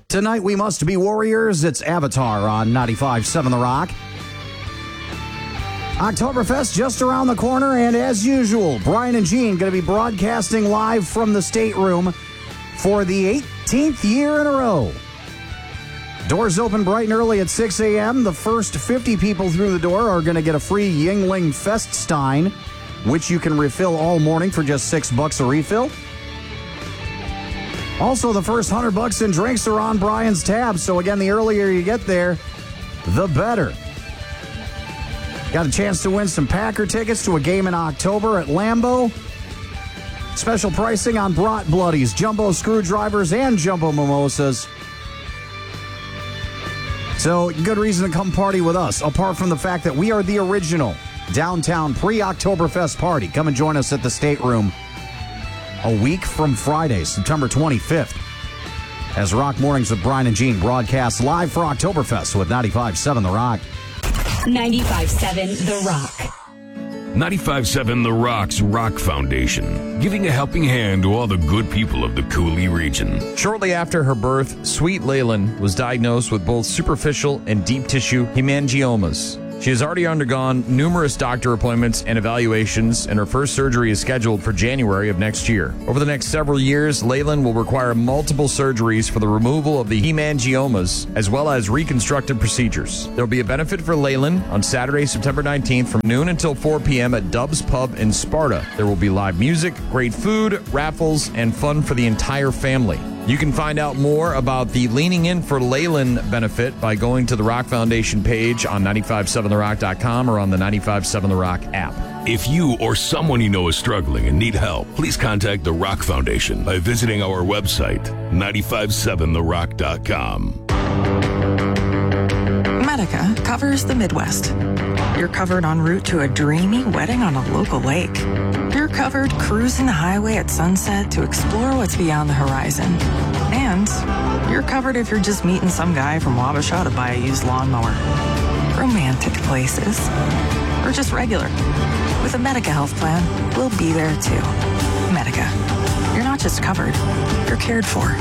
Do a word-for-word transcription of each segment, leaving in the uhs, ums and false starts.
Tonight we must be warriors. It's Avatar on ninety-five point seven The Rock. Oktoberfest just around the corner, and as usual, Brian and Gene going to be broadcasting live from the stateroom for the eighteenth year in a row. Doors open bright and early at six a.m. The first fifty people through the door are going to get a free Yuengling Feststein, which you can refill all morning for just six bucks a refill. Also, the first hundred bucks in drinks are on Brian's tab. So again, the earlier you get there, the better. Got a chance to win some Packer tickets to a game in October at Lambeau. Special pricing on Brat Bloodies, jumbo screwdrivers, and jumbo mimosas. So, good reason to come party with us, apart from the fact that we are the original downtown pre-Oktoberfest party. Come and join us at the stateroom a week from Friday, September twenty-fifth, as Rock Mornings with Brian and Gene broadcast live for Oktoberfest with ninety-five point seven The Rock. ninety-five point seven The Rock. ninety-five point seven The Rock's Rock Foundation, giving a helping hand to all the good people of the Cooley region. Shortly after her birth, Sweet Leyland was diagnosed with both superficial and deep tissue hemangiomas. She has already undergone numerous doctor appointments and evaluations, and her first surgery is scheduled for January of next year. Over the next several years, Leyland will require multiple surgeries for the removal of the hemangiomas, as well as reconstructive procedures. There will be a benefit for Leyland on Saturday, September nineteenth from noon until four p.m. at Dub's Pub in Sparta. There will be live music, great food, raffles, and fun for the entire family. You can find out more about the Leaning In for Leyland benefit by going to the Rock Foundation page on nine five seven the rock dot com or on the ninety-five point seven The Rock app. If you or someone you know is struggling and need help, please contact the Rock Foundation by visiting our website, nine five seven the rock dot com. Medica covers the Midwest. You're covered en route to a dreamy wedding on a local lake. You're covered cruising the highway at sunset to explore what's beyond the horizon. And you're covered if you're just meeting some guy from Wabasha to buy a used lawnmower. Romantic places. Or just regular. With a Medica health plan, we'll be there too. Medica. You're not just covered, you're cared for.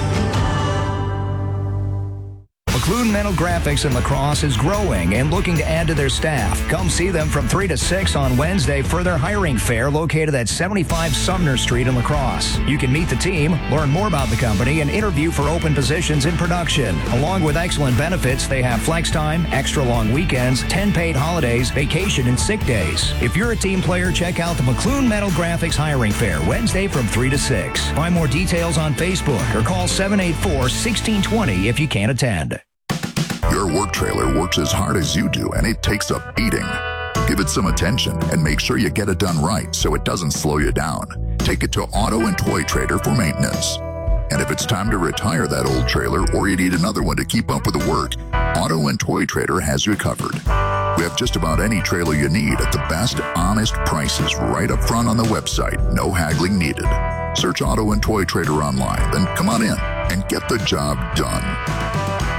McClune Metal Graphics in La Crosse is growing and looking to add to their staff. Come see them from three to six on Wednesday for their hiring fair located at seventy-five Sumner Street in La Crosse. You can meet the team, learn more about the company, and interview for open positions in production. Along with excellent benefits, they have flex time, extra long weekends, ten paid holidays, vacation, and sick days. If you're a team player, check out the McClune Metal Graphics hiring fair Wednesday from three to six. Find more details on Facebook or call seven eight four, one six two zero if you can't attend. Your work trailer works as hard as you do, and it takes a beating. Give it some attention and make sure you get it done right so it doesn't slow you down. Take it to Auto and Toy Trader for maintenance. And if it's time to retire that old trailer or you need another one to keep up with the work, Auto and Toy Trader has you covered. We have just about any trailer you need at the best, honest prices right up front on the website. No haggling needed. Search Auto and Toy Trader online, then come on in and get the job done.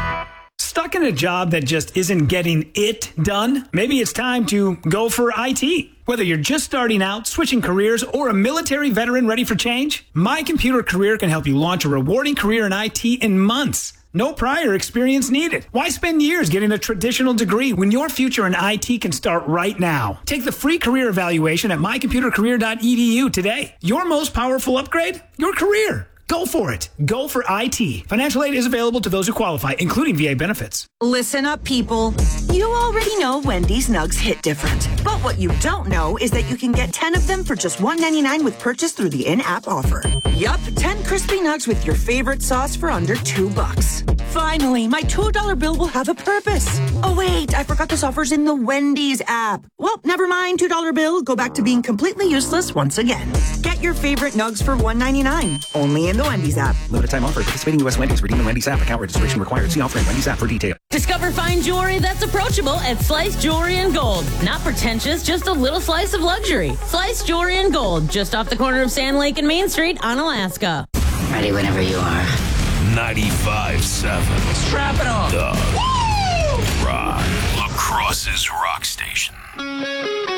Stuck in a job that just isn't getting it done? Maybe it's time to go for I T. Whether you're just starting out, switching careers, or a military veteran ready for change, My Computer Career can help you launch a rewarding career in I T in months. No prior experience needed. Why spend years getting a traditional degree when your future in I T can start right now? Take the free career evaluation at my computer career dot e d u today. Your most powerful upgrade? Your career. Go for it. Go for I T. Financial aid is available to those who qualify, including V A benefits. Listen up, people. You already know Wendy's Nugs hit different. But what you don't know is that you can get ten of them for just one ninety-nine with purchase through the in-app offer. Yup, ten crispy nugs with your favorite sauce for under two bucks. Finally, my two dollar bill will have a purpose. Oh, wait, I forgot this offer's in the Wendy's app. Well, never mind, two dollar bill. Go back to being completely useless once again. Get your favorite nugs for one ninety-nine. Only in the Wendy's app. Limited time offer. Participating U S Wendy's. Redeem the Wendy's app. Account registration required. See offer in Wendy's app for details. Discover fine jewelry that's approachable at Slice Jewelry and Gold. Not pretentious, just a little slice of luxury. Slice Jewelry and Gold, just off the corner of Sand Lake and Main Street on Alaska. Ready whenever you are. ninety-five point seven. Strap it on. The Woo! Rock. La Crosse's Rock Station.